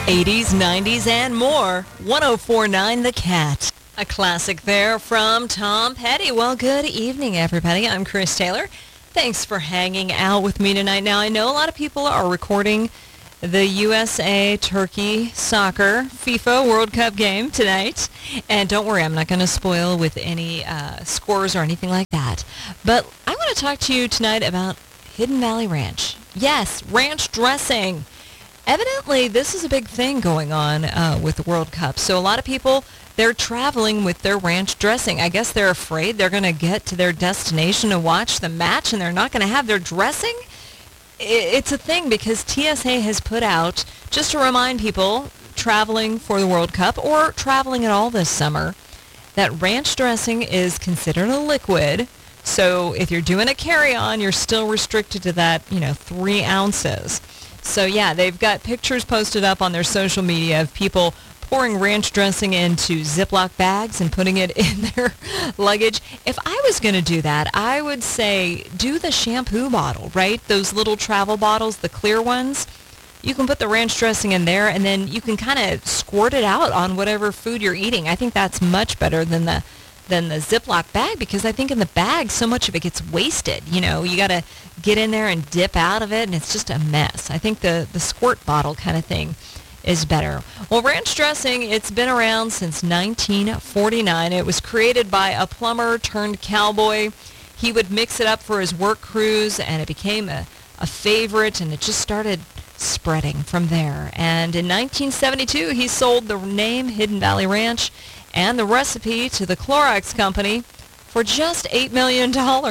80s, 90s, and more. 104.9 The Cat. A classic there from Tom Petty. Well, good evening, everybody. I'm Chris Taylor. Thanks for hanging out with me tonight. Now, I know a lot of people are recording the USA-Turkey soccer FIFA World Cup game tonight. And don't worry, I'm not going to spoil with any scores or anything like that. But I want to talk to you tonight about Hidden Valley Ranch. Yes, ranch dressing. Evidently, this is a big thing going on with the World Cup. So a lot of people, they're traveling with their ranch dressing. I guess they're afraid they're going to get to their destination to watch the match and they're not going to have their dressing. It's a thing because TSA has put out, just to remind people traveling for the World Cup or traveling at all this summer, that ranch dressing is considered a liquid. So if you're doing a carry-on, you're still restricted to that, 3 ounces. So, yeah, they've got pictures posted up on their social media of people pouring ranch dressing into Ziploc bags and putting it in their luggage. If I was going to do that, I would say do the shampoo bottle, right? Those little travel bottles, the clear ones. You can put the ranch dressing in there, and then you can kind of squirt it out on whatever food you're eating. I think that's much better than the Ziploc bag, because I think in the bag so much of it gets wasted. You got to get in there and dip out of it, and it's just a mess. I think the squirt bottle kind of thing is better. Well, ranch dressing, it's been around since 1949. It was created by a plumber turned cowboy. He would mix it up for his work crews, and it became a favorite, and it just started spreading from there. And in 1972, he sold the name Hidden Valley Ranch and the recipe to the Clorox Company for just $8 million.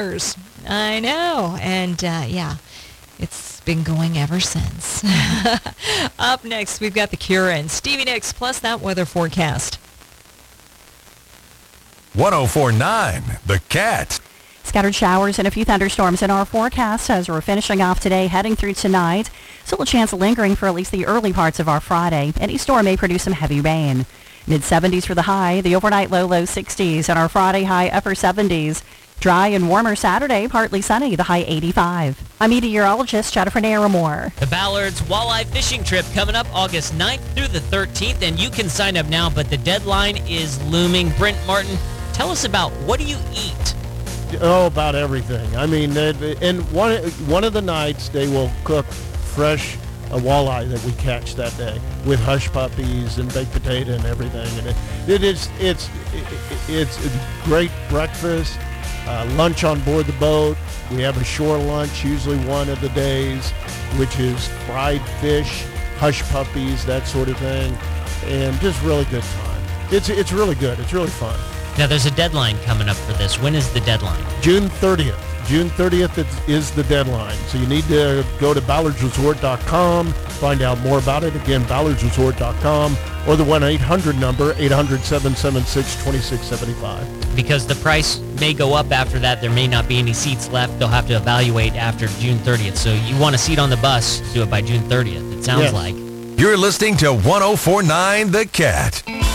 I know. And, it's been going ever since. Up next, we've got The Cure and Stevie Nicks, plus that weather forecast. 104.9 The Cat. Scattered showers and a few thunderstorms in our forecast as we're finishing off today, heading through tonight. Still a chance of lingering for at least the early parts of our Friday. Any storm may produce some heavy rain. Mid-70s for the high, the overnight low 60s, and our Friday high upper 70s. Dry and warmer Saturday, partly sunny, the high 85. I'm meteorologist Jennifer Naramore. The Ballard's Walleye Fishing Trip coming up August 9th through the 13th, and you can sign up now, but the deadline is looming. Brent Martin, tell us about what do you eat? Oh, about everything. I mean, and one of the nights they will cook fresh walleye that we catch that day with hush puppies and baked potato and everything. And it's great breakfast, lunch on board the boat. We have a shore lunch usually one of the days, which is fried fish, hush puppies, that sort of thing, and just really good time. It's really good. It's really fun. Now, there's a deadline coming up for this. When is the deadline? June 30th. June 30th is the deadline. So you need to go to ballardsresort.com, find out more about it. Again, ballardsresort.com, or the 1-800 number, 800-776-2675. Because the price may go up after that. There may not be any seats left. They'll have to evaluate after June 30th. So you want a seat on the bus, do it by June 30th. It sounds like. You're listening to 104.9 The Cat.